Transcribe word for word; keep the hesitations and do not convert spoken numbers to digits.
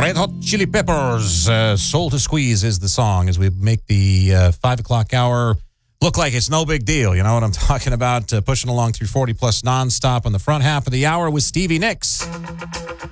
Red Hot Chili Peppers, uh, Soul to Squeeze is the song as we make the uh, five o'clock hour look like it's no big deal. You know what I'm talking about? Uh, pushing along through forty plus nonstop on the front half of the hour with Stevie Nicks.